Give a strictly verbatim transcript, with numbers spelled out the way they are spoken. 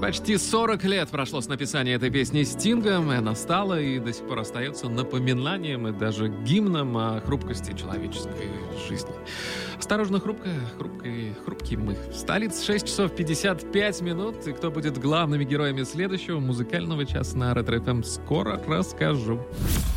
Почти сорок лет прошло с написания этой песни Стингом, и она стала и до сих пор остается напоминанием и даже гимном о хрупкости человеческой жизни. Осторожно, хрупкая, хрупкий, хрупкий мы. В столице шесть часов пятьдесят пять минут, и кто будет главными героями следующего музыкального часа на Ретро эф эм, скоро расскажу.